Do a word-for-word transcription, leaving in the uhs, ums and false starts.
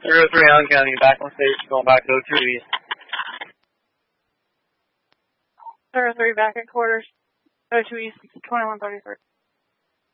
zero three on County, back on station, going back to oh two East. zero three back at quarters, oh two East, twenty-one thirty-three.